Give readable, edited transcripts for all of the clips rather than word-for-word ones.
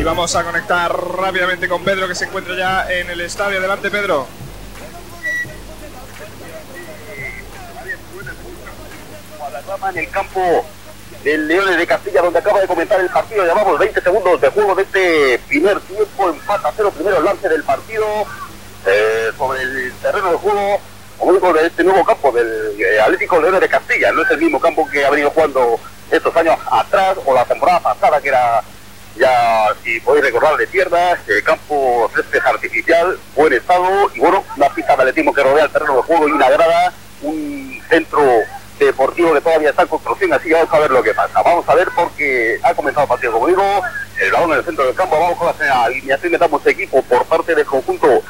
vamos a conectar rápidamente con Pedro, que se encuentra ya en el estadio. Adelante, Pedro. En el campo del Leones de Castilla, donde acaba de comenzar el partido. Llevamos 20 segundos de juego de este primer tiempo. Empate a 0, primero lance del partido sobre el terreno de juego, como digo, de este nuevo campo del Atlético Leones de Castilla. No es el mismo campo que ha venido jugando estos años atrás o la temporada pasada, que era, ya si podéis recordar, de tierra, campo césped artificial, buen estado, y bueno, una pista de atletismo que rodea el terreno de juego y una grada, un centro deportivo que todavía está en construcción, así que vamos a ver lo que pasa. Vamos a ver, porque ha comenzado el partido, como digo, el balón en el centro del campo. Vamos con la alineación que damos equipo por parte del conjunto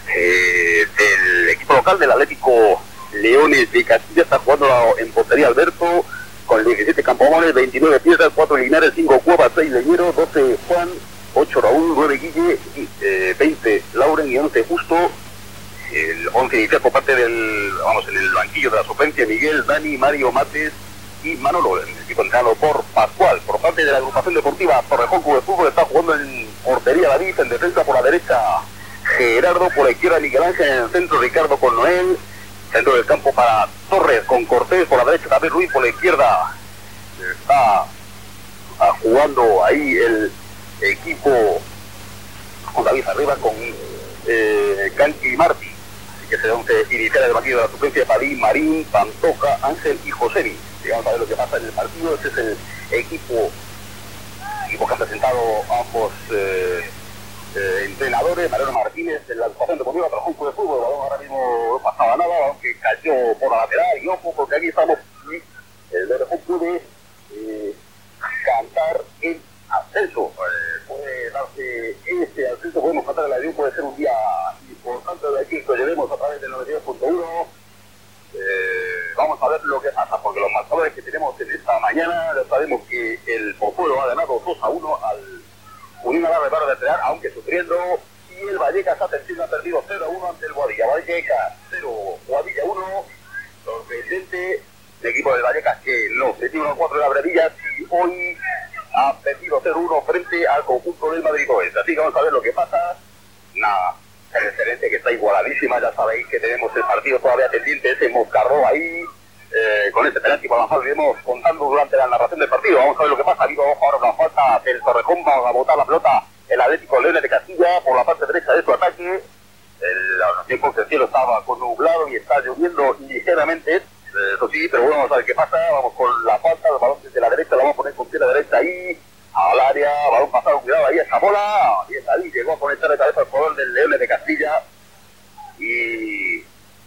del equipo local del Atlético Leones de Castilla. Está jugando en portería Alberto, con el 17 Campomones, 29 Piedras, 4 Linares, 5 Cuevas, 6 Leñero, 12 Juan, 8 Raúl, 9 Guille, 20 Lauren y 11 Justo. El 11 inicial por parte del, en el banquillo de la suplencia, Miguel, Dani, Mario, Mates y Manolo. El equipo entrenado por Pascual. Por parte de la agrupación deportiva Torrejón Club de Fútbol está jugando en portería David, en defensa por la derecha Gerardo, por la izquierda Miguel Ángel, en el centro Ricardo con Noel, centro del campo para Torres con Cortés, por la derecha David Ruiz, por la izquierda está jugando ahí el equipo con David arriba, con Canqui y Martí. Así que se once inicial del partido de la suplencia de Padín, Marín, Pantoja, Ángel y Josemi. Vamos a ver lo que pasa en el partido. Este es el equipo que han presentado ambos entrenadores. Mariano Martínez en la agrupación deportiva Torrejón Club de Fútbol. El balón ahora mismo no pasaba nada, aunque cayó por la lateral, y ojo, porque aquí estamos, el Torrejón puede cantar el ascenso. Puede darse este ascenso, podemos cantar el avión, puede ser un día importante de aquí que llevemos a través del 92.1. Vamos a ver lo que pasa, porque los marcadores que tenemos en esta mañana, ya sabemos que el Pozuelo ha ganado 2-1 al Unión Alarme para Retear, aunque sufriendo, y el Vallecas ha perdido 0-1 ante el Guadilla. Vallecas 0, Guadilla 1, sorprendente. El equipo del Vallecas, que no se tiene 1-4 de la Brevilla, y hoy ha perdido 0-1 frente al conjunto del Madrid Oeste. Así que vamos a ver lo que pasa. Nada, excelente, que está igualadísima. Ya sabéis que tenemos el partido todavía pendiente, ese Moscarró ahí, con ese penalti para avanzar, lo iremos contando durante la narración del partido. Vamos a ver lo que pasa. Ha habido ahora una falta del Torrejón, va a botar la pelota el Atlético Leones de Castilla por la parte derecha de su ataque. Los tiempos del cielo estaba con nublado y está lloviendo ligeramente, eso sí, pero bueno, vamos a ver qué pasa. Vamos con la falta, el balón desde la derecha, lo vamos a poner con pierna derecha ahí, al área, balón pasado, cuidado, ahí esa bola, y está ahí, llegó a conectar de cabeza al jugador del Leones de Castilla, y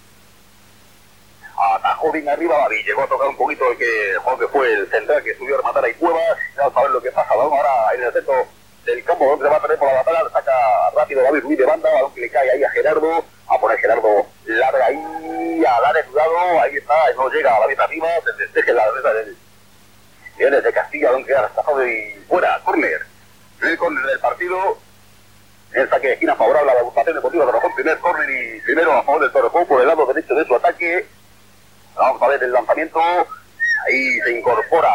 atajó bien arriba David, llegó a tocar un poquito el que fue el central que subió a rematar ahí Cuevas. Vamos a ver lo que pasa. Vamos ahora en el centro del campo, donde va a perder por la batalla, saca rápido David Ruiz de banda, balón que le cae ahí a Gerardo, a poner Gerardo larga ahí, al área, cuidado, ahí está, no llega a David arriba, se despeje la defensa del Leones de Castilla, balón que queda tapado y fuera, córner. El córner del partido, el saque de esquina favorable a la agrupación deportiva de Torrejón, primer córner y primero a favor del Torrejón por el lado derecho de su ataque. Vamos a ver el lanzamiento, ahí se incorpora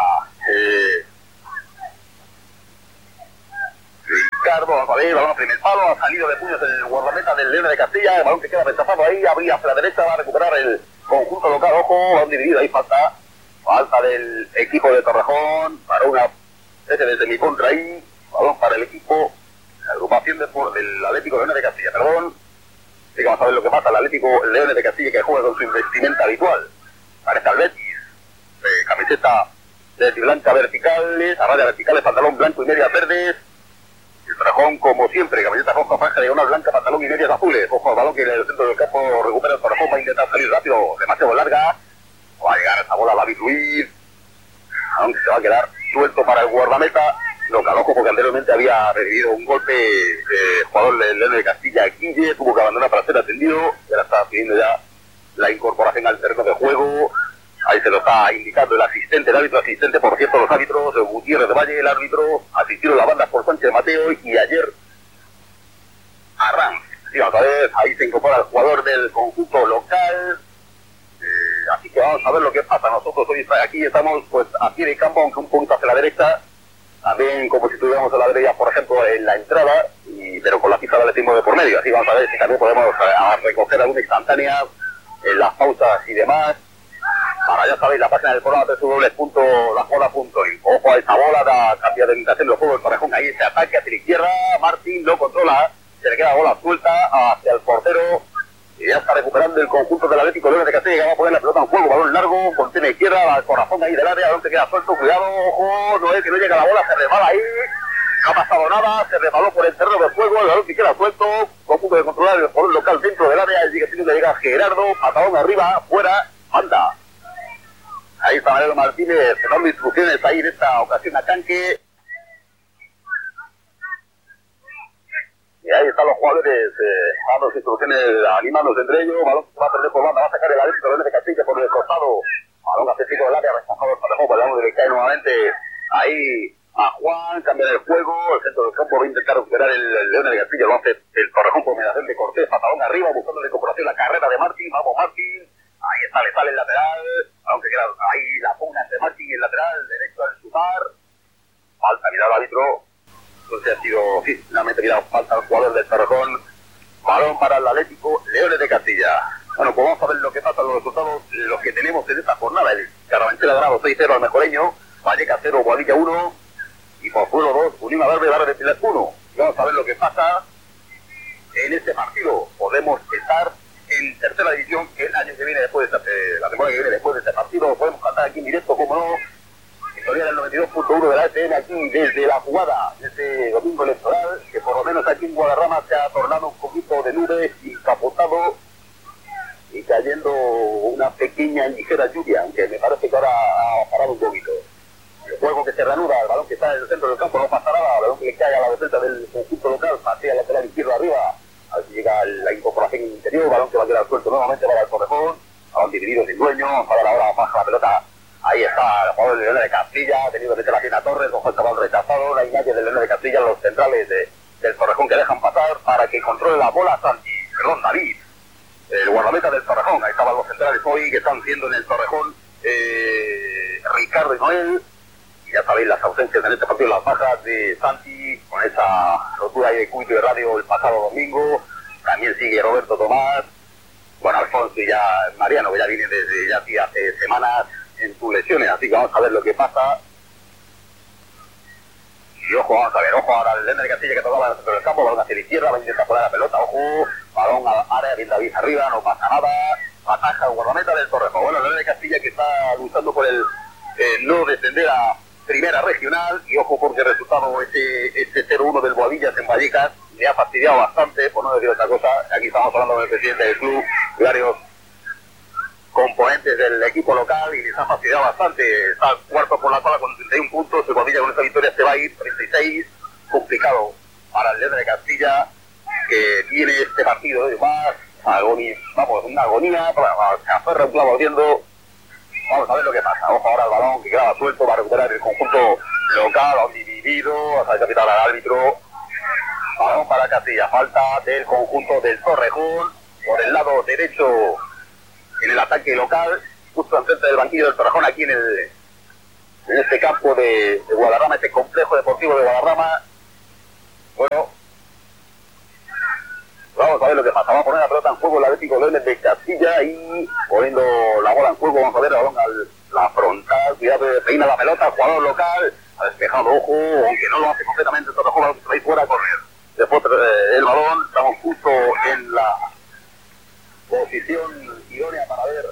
Ricardo, vamos a ver, balón a primer palo, ha salido de puños el guardameta del Leones de Castilla, el balón que queda rechazado ahí, abría hacia la derecha, va a recuperar el conjunto local, ojo, han dividido, ahí falta del equipo de Torrejón, para una especie de semicontra ahí, balón para el equipo, la agrupación del Atlético Leones de Castilla, perdón. Así que vamos a ver lo que pasa, el Atlético Leones de Castilla, que juega con su investimenta habitual. Parece al Betis, camiseta de blanca verticales, a rayas verticales, pantalón blanco y medias verdes. El Torrejón, como siempre, camiseta roja, franja diagonal blanca, pantalón y medias azules. Ojo al balón que en el centro del campo recupera el Torrejón, va a intentar salir rápido, demasiado larga. Va a llegar esa bola a David Ruiz, aunque se va a quedar suelto para el guardameta. Lo calojo porque anteriormente había recibido un golpe jugador del Leones de Castilla, Guille, tuvo que abandonar para ser atendido, y ahora está pidiendo ya la incorporación al terreno de juego. Ahí se lo está indicando el asistente, el árbitro asistente, por cierto, los árbitros, Gutiérrez de Valle, el árbitro, asistieron la banda por Sánchez Mateo y ayer Arranz. Sí, vamos a ver, ahí se incorpora el jugador del conjunto local. Así que vamos a ver lo que pasa. Nosotros hoy aquí estamos pues a pie de campo, aunque un poquito hacia la derecha. también como si estuviéramos en la derecha, por ejemplo, en la entrada, pero con la pista de atletismo de por medio. Así vamos a ver si también podemos recoger alguna instantánea en las pausas y demás. Para, ya sabéis, la página del programa www.lajola.in. Ojo a esa bola, da cambio de orientación del juego del Torrejón. Ahí se ataque hacia la izquierda, Martín lo controla, se le queda la bola suelta hacia el portero. Y ya está recuperando el conjunto del Atlético Leones de Castilla, que va a poner la pelota en juego, balón largo, contiene izquierda, al corazón ahí del área, donde queda suelto, cuidado, ojo, no es que no llega la bola, se resbala ahí, no ha pasado nada, se resbaló por el terreno de juego, el balón que queda suelto, con punto de controlar el jugador local dentro del área, y sigue teniendo que llegar Gerardo, patadón arriba, fuera, anda. Ahí está Mariano Martínez, dando instrucciones ahí en esta ocasión a Canque. Y ahí están los jugadores dando instrucciones, animándose entre ellos. Balón va a perder por banda, va a sacar el Atlético Leones de Castilla por el costado. Balón hace pico del área, rechazado el Torrejón, balón que cae nuevamente ahí a Juan, cambia el juego, el centro del campo va a intentar recuperar el Leones de Castilla, lo hace el Torrejón por mediación de Cortés, patadón arriba, buscando recuperación la carrera de Martín, vamos Martín. Ahí está, le sale el lateral, aunque queda ahí la pugna entre Martín y el lateral, derecho al chutar. Falta, mira el árbitro. Entonces ha sido, sí, finalmente mira, falta al jugador del Torrejón. Balón para el Atlético Leones de Castilla. Bueno, pues vamos a ver lo que pasa, los resultados, los que tenemos en esta jornada. El Carabanchel ha ganado 6-0 al Mejoreño, Vallecas 0, Boadilla 1, y Pozuelo 2, Unión Verde, Barra de Pilar 1. Y vamos a ver lo que pasa en este partido. Podemos estar en tercera división el año que viene, después de la temporada que viene después de este partido. Podemos cantar aquí en directo, como no, historia del 92.1 de la ETN, aquí desde la jugada de este domingo electoral, que por lo menos aquí en Guadarrama se ha tornado un poquito de nubes y capotado y cayendo una pequeña y ligera lluvia, aunque me parece que ahora ha parado un poquito. El juego que se reanuda, el balón que está en el centro del campo, no pasa nada, el balón que le cae a la defensa del conjunto local, pasea el lateral izquierdo arriba. Así llega la incorporación interior, balón que va a quedar suelto nuevamente para el Torrejón, balón dividido sin dueño, ahora baja la pelota, ahí está el jugador del Leones de Castilla, ha tenido que meter la pierna Torres, ojo el balón rechazado, no hay nadie del Leones de Castilla, los centrales del Torrejón que dejan pasar para que controle la bola David, el guardameta del Torrejón. Ahí estaban los centrales hoy que están siendo en el Torrejón, Ricardo y Noel. Y ya sabéis las ausencias en este partido, las bajas de Santi, con esa rotura ahí de cúbito de radio el pasado domingo. También sigue Roberto Tomás, bueno, Alfonso y ya Mariano, que ya viene desde ya hace semanas en sus lesiones, así que vamos a ver lo que pasa. Y ojo, vamos a ver, ojo ahora el Leones de Castilla que tocaba en el centro del campo, balón hacia la izquierda, va a intentar poner la pelota, ojo, balón al área, bien David arriba, no pasa nada, ataja el guardameta del Torrejón. Bueno, el Leones de Castilla que está luchando por el no descender a primera regional, y ojo porque el resultado, este 0-1 del Boadillas en Vallecas, le ha fastidiado bastante, por no decir otra cosa. Aquí estamos hablando con el presidente del club, varios componentes del equipo local, y les ha fastidiado bastante. Está cuarto por la cola con 31 puntos, el Boadilla con esta victoria se va a ir 36, complicado para el Leones de Castilla, que tiene este partido de más una agonía, se aferra un clavo ardiendo. Vamos a ver lo que pasa. Ojo ahora el balón que quedaba suelto, va a recuperar el conjunto local, balón dividido, hasta que quitar al árbitro. Balón para Castilla, falta del conjunto del Torrejón por el lado derecho en el ataque local, justo enfrente del banquillo del Torrejón, aquí en este campo de Guadarrama, este complejo deportivo de Guadarrama. Bueno, vamos a ver lo que pasa. Vamos a poner la pelota en juego el Atlético Leones de Castilla y poniendo la bola en juego. Vamos a ver el balón a la frontal. Cuidado, peina la pelota, jugador local. Ha despejado, ojo, aunque no lo hace completamente el Torrejón, va ahí fuera a correr. Después el balón, estamos justo en la posición idónea para ver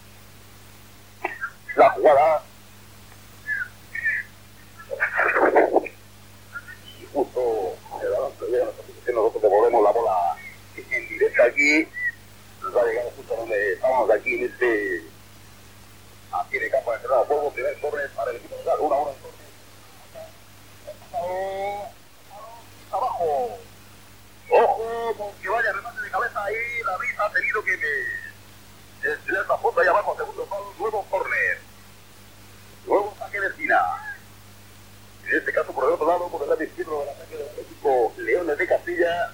la jugada. Y justo el balón que llega a nuestra posición, nosotros devolvemos la bola en directo aquí. Nos va a llegar justo donde estamos aquí en aquí en el campo de cerrado juego. Primer córner para el equipo local, 1-1 en córner. Abajo. Ojo, con que vaya remate de cabeza ahí, David ha tenido que estirar la foto ahí abajo, segundo palo, nuevo córner. Nuevo saque de esquina. En este caso por el otro lado, por el lado izquierdo del ataque del equipo Leones de Castilla.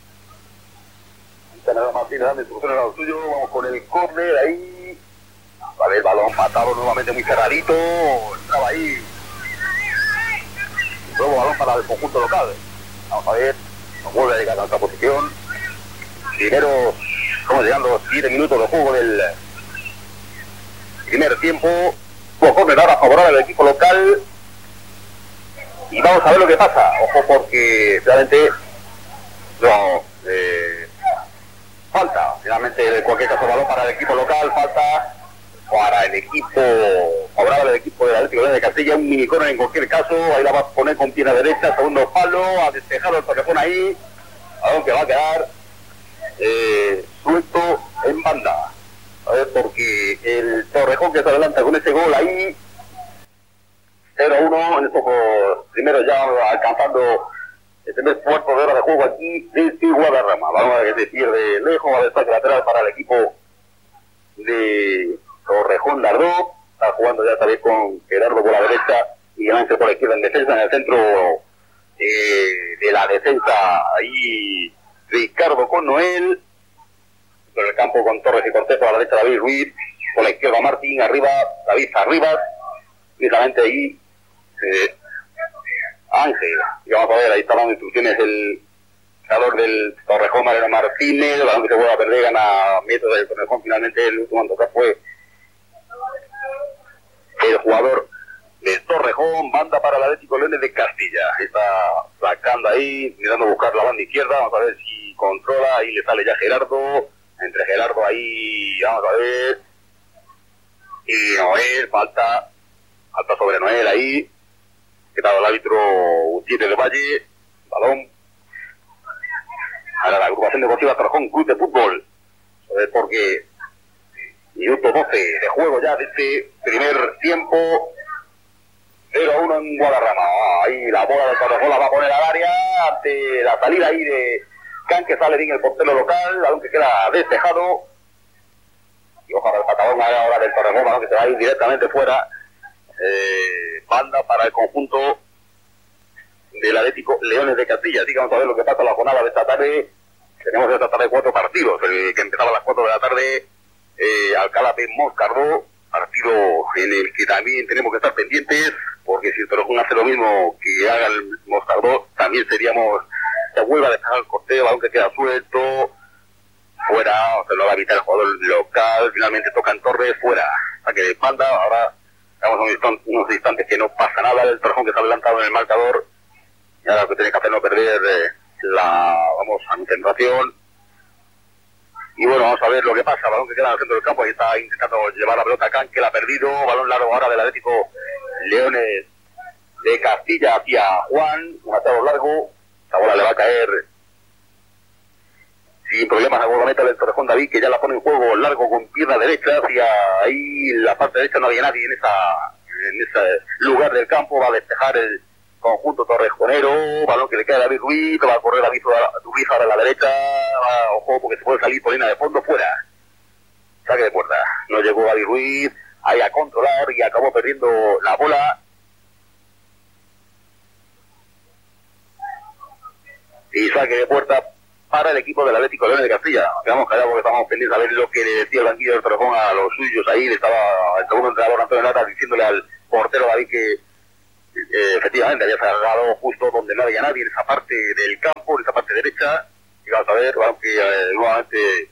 Sanada Martínez dando instrucciones al suyo, vamos con el córner ahí. A ver, balón matado nuevamente muy cerradito, entraba ahí nuevo balón para el conjunto local. Vamos a ver, nos vuelve a llegar a otra posición. Primero, estamos llegando 7 minutos de juego del primer tiempo. Corner ahora favorable al equipo local. Y vamos a ver lo que pasa. Ojo, porque realmente no falta. Finalmente, en cualquier caso, balón para el equipo local. Falta para el equipo favorable al equipo del Atlético de Castilla. Un mini corner en cualquier caso. Ahí la va a poner con pierna derecha. Segundo palo. A despejar el Torrejón ahí. Balón que va a quedar suelto en banda. A ver, porque el Torrejón que se adelanta con ese gol ahí 0-1 en estos primeros ya alcanzando el primer cuarto de hora de juego aquí desde Guadarrama. Vamos a ver que se pierde lejos, va a destaque lateral para el equipo de Torrejón Lardó. Está jugando ya también con Gerardo por la derecha y Ángel por la izquierda en defensa. En el centro de la defensa ahí Ricardo con Noel. En el campo con Torres y Cortés, por la derecha David Ruiz, por la izquierda Martín, arriba David Arribas, precisamente ahí Ángel. Y vamos a ver, ahí está dando instrucciones el creador del Torrejón, Mariano Martínez. El balón que se vuelve a perder, gana metros del Torrejón. Finalmente el último en tocar fue el jugador del Torrejón. Banda para el Atlético Leones de Castilla. Está sacando ahí, mirando a buscar la banda izquierda. Vamos a ver si controla. Ahí le sale ya Gerardo. Entre Gerardo ahí, vamos a ver. Y Noel, falta sobre Noel ahí. Que tal el árbitro Gutiérrez de Valle. Balón. Ahora la agrupación deportiva Torrejón Club de Fútbol. Porque minuto 12 de juego ya de este primer tiempo. 0-1 en Guadarrama. Ahí la bola del Torrejón la va a poner al área. Ante la salida ahí de Can, que sale bien el portero local, balón que queda despejado. Y ojalá el patadón ahora del Torrejón, balón que se va a ir directamente fuera. Banda para el conjunto del Atlético Leones de Castilla. Así que vamos a ver lo que pasa en la jornada de esta tarde. Tenemos esta tarde 4 partidos. El que empezaba a las 4 de la tarde, Alcalá de Moscardó, partido en el que también tenemos que estar pendientes, porque si el Torrejón hace lo mismo que haga el Moscardó, también seríamos... Se vuelve a dejar el corteo, balón que queda suelto, fuera, se lo va a evitar el jugador local, finalmente toca en Torres, fuera, saque de espalda. Ahora estamos unos instantes que no pasa nada, el Torrejón que está adelantado en el marcador, y ahora lo que tiene que hacer no perder la concentración. Y bueno, vamos a ver lo que pasa, balón que queda en el centro del campo, ahí está intentando llevar la pelota a Can, que la ha perdido, balón largo ahora del Atlético Leones de Castilla hacia Juan, un atado largo. La bola le va a caer sin problemas a guardameta del Torrejón David, que ya la pone en juego largo con pierna derecha hacia ahí la parte derecha. No había nadie en ese lugar del campo. Va a despejar el conjunto torrejonero, balón que le cae a David Ruiz, va a correr David Ruiz ahora a la derecha. Ojo, porque se puede salir por línea de fondo, fuera, saque de puerta. No llegó David Ruiz ahí a controlar y acabó perdiendo la bola. Y saque de puerta para el equipo del Atlético Leones de Castilla. Quedamos callados porque estamos pendientes a ver lo que le decía el banquillo del Torrejón a los suyos. Ahí le estaba el segundo entrenador Antonio Lata diciéndole al portero David que efectivamente había cerrado justo donde no había nadie, en esa parte del campo, en esa parte derecha. Y vamos a ver, aunque nuevamente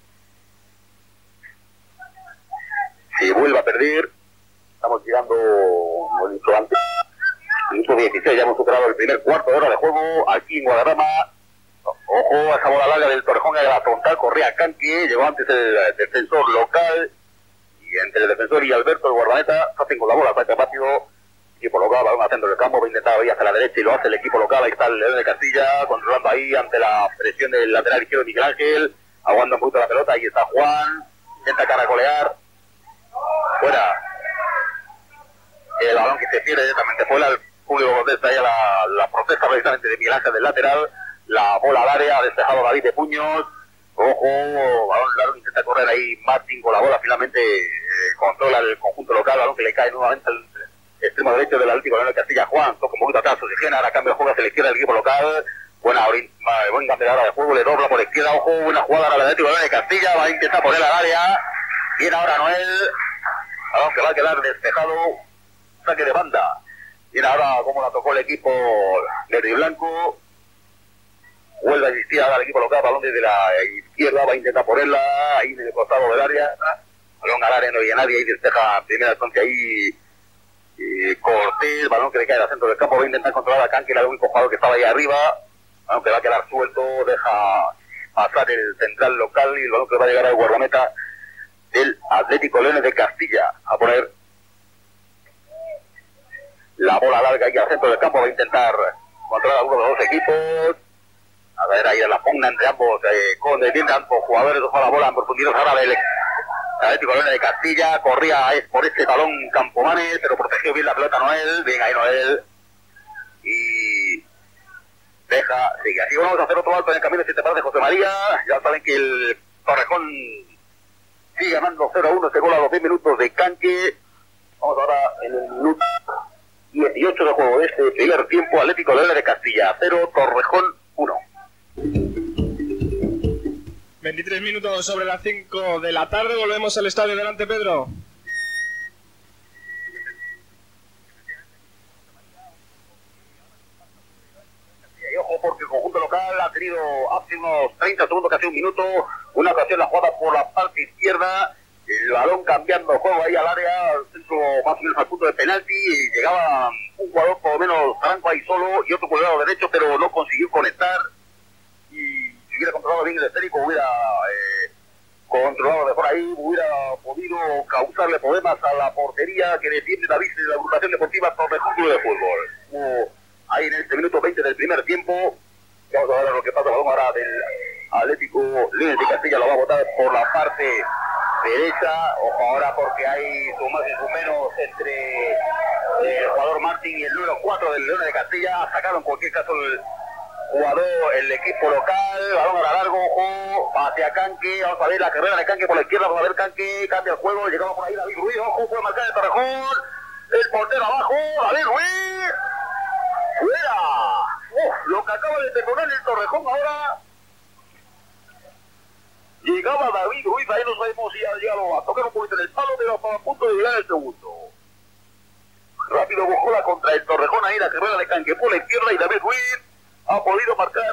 se vuelve a perder. Estamos llegando, como he dicho antes, minuto 16, ya hemos superado el primer cuarto de hora de juego aquí en Guadarrama. Ojo a esa bola larga del Torrejón, a la frontal, corría Canque, llegó antes el defensor local, y entre el defensor y Alberto, el guardameta, se hacen con la bola, saca rápido, equipo local, balón al centro del campo, va a intentar ir hacia la derecha y lo hace el equipo local. Ahí está el León de Castilla, controlando ahí ante la presión del lateral izquierdo Miguel Ángel, aguanta un poquito la pelota, ahí está Juan, intenta caracolear, fuera, el balón que se pierde directamente fuera, el público contesta ahí a la protesta precisamente de Miguel Ángel del lateral. La bola al área, ha despejado David de puños. Ojo, balón largo, intenta correr ahí Martín con la bola, finalmente controla el conjunto local, balón que le cae nuevamente al extremo derecho del Atlético de Castilla. Juan toca un poquito atrás, oxigena, ahora cambia de juego hacia la izquierda del equipo local. Buen cambio de juego, le dobla por izquierda, ojo, buena jugada al Atlético de Castilla, va a intentar poner al área. Viene ahora Noel, balón que va a quedar despejado, saque de banda. Mira ahora cómo la tocó el equipo verde y blanco. Vuelve a insistir ahora el equipo local, balón desde la izquierda, va a intentar ponerla ahí en el costado del área. Balón al área, no había nadie, ahí despeja primera instancia ahí Cortés, balón que le cae al centro del campo, va a intentar controlar a Canque, era el único jugador que estaba ahí arriba, aunque va a quedar suelto, deja pasar el central local y el balón que va a llegar al guardameta del Atlético Leones de Castilla, a poner la bola larga ahí al centro del campo, va a intentar controlar a uno de los dos equipos. A ver, ahí la pugna entre ambos, con ambos jugadores, ojo la bola en profundidad ahora del Atlético Leones de Castilla, corría por este balón Campomanes, pero protegió bien la pelota Noel, bien ahí Noel, y deja, sigue, así vamos a hacer otro alto en el camino, si te parece José María, ya saben que el Torrejón sigue ganando 0-1, este gol a los 10 minutos de Canque, vamos ahora en el minuto 18 de juego de este primer tiempo, Atlético Leones de Castilla 0, Torrejón 1. 23 minutos sobre las 5 de la tarde, volvemos al estadio delante, Pedro. Y ojo porque el conjunto local ha tenido hace unos 30 segundos, casi un minuto, una ocasión la jugada por la parte izquierda, el balón cambiando juego ahí al área, al centro más o menos al punto de penalti, y llegaba un jugador por lo menos franco ahí solo y otro por el lado derecho, pero no consiguió conectar. Y si hubiera controlado bien el esférico, hubiera controlado mejor ahí, hubiera podido causarle problemas a la portería que defiende David de la agrupación deportiva Torrejón Club de Fútbol. Ahí en este minuto 20 del primer tiempo, vamos a ver lo que pasa, balón ahora del Atlético Leones de Castilla, lo va a botar por la parte derecha, ojo ahora porque hay su más y su menos entre el jugador Martín y el número 4 del Leones de Castilla, sacaron en cualquier caso el jugador, el equipo local, balón a largo, ojo, hacia Canque, vamos a ver la carrera de Canque por la izquierda, vamos a ver Canque, cambia el juego, llegaba por ahí David Ruiz, ojo, puede marcar el Torrejón, el portero abajo, David Ruiz, fuera, lo que acaba de perdonar el Torrejón ahora, llegaba David Ruiz, ahí no sabemos si ha llegado a tocar un poquito en el palo, pero estaba a punto de llegar el segundo. Rápido buscó contra el Torrejón ahí, la carrera de Canque por la izquierda y David Ruiz ha podido marcar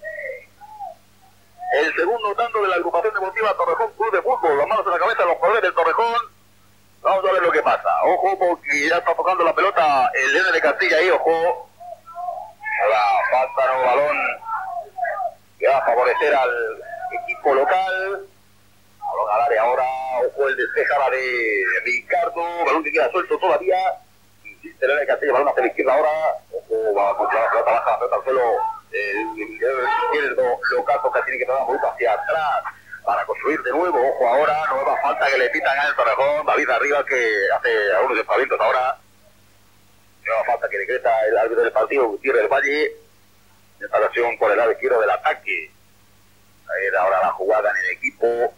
el segundo tanto de la agrupación deportiva Torrejón Club de Fútbol. Las manos en la cabeza de los jugadores del Torrejón. Vamos a ver lo que pasa. Ojo porque ya está tocando la pelota el Leones de Castilla ahí, ojo. La falta no balón que va a favorecer al equipo local. Balón al área ahora, ojo el despejada de Ricardo, balón que queda suelto todavía. Insiste Leones de Castilla, balón hacia la izquierda ahora. Ojo, va a controlar la pelota baja, la pelota al suelo. El izquierdo local que tiene que dar un poquito hacia atrás para construir de nuevo. Ojo ahora, nueva falta que le pitan al Torrejón. David arriba que hace algunos despavientos ahora. Nueva falta que decreta el árbitro del partido, Gutiérrez del Valle. Esta ocasión por el lado izquierdo del ataque. Ahí era ahora la jugada en el equipo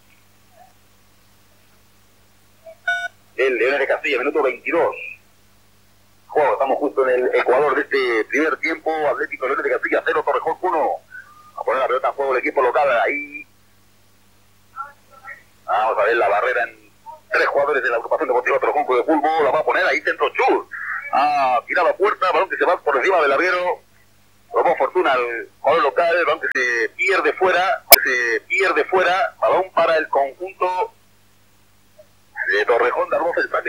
el Leones de Castilla, minuto 22. Juego, estamos justo en el Ecuador de este primer tiempo. Atlético Leones de Castilla 0, Torrejón 1. A poner la pelota en juego el equipo local ahí. Vamos a ver la barrera en 3 jugadores de la agrupación deportiva Torrejón Club de Fútbol. La va a poner ahí centro Chur. Ha tirado a puerta, balón que se va por encima del larguero. Probó fortuna al jugador local, el balón que se pierde fuera, balón para el conjunto de Torrejón de Arbosa, el